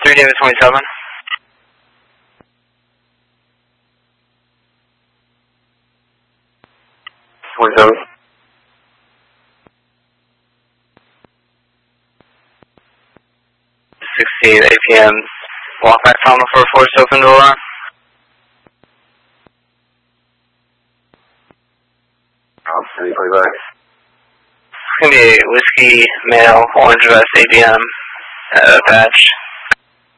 3 David 27. APM. Walk back tunnel for a force open door. Any playback? It's going to be Whiskey, Male, Orange Vest, APM, patch.